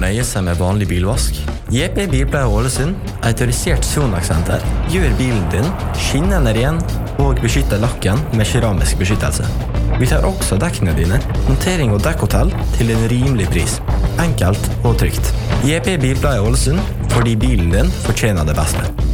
nøye seg med vanlig bilvask. JP Bilpleie Ålesund, autorisert Sonax-senter, gjør bilen din skinnende ren og beskytter lakken med keramisk beskyttelse. Vi tar også dekkene dine, montering og dekkhotell til en rimelig pris. Enkelt og trygt. JP Bilpleie Ålesund, fordi bilen din fortjener det beste.